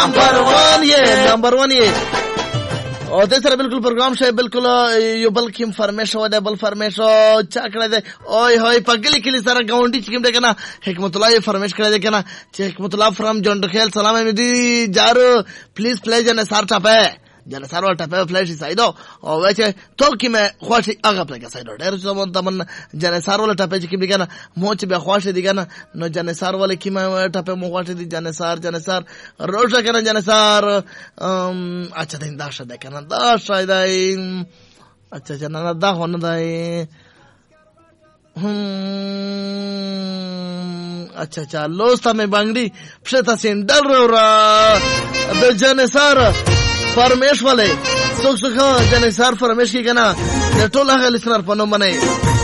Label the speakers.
Speaker 1: نمبر 1 یې او د سره بالکل پروګرام شوی بالکل یو بل کیم فرمیش و ده بل فرمیش چا کړی دی اوه هوی پګلی کلی سره گاونډي چې کوم دی کنه حکمت الله یې فرمیش کړی دی کنه چې حکمت الله فرام جونډخیل سلام مې دی جارو پلیز پلی جن سر ټاپه جن سر ول ټاپه فلیش سایدو او وچه تو کی مې خوشي هغه پلی سایدو ډېر څه تمن جن سر ول ټاپه چې کوم دی کنه مو چې به خوشي دی کنه نو جن سر ول کی مې ټاپه مو خوشي دی جن سر روزه کنه جن سر اچھا دا شاید کنه دا شاید اچھا جنا دا هونه دی اچھا لوستا مې بانګړي پښتا سینډر را د جنسار فرمیش والے څوک څوک جنسار فرمیش کی کنه د ټول هغه لسنر په نوم باندې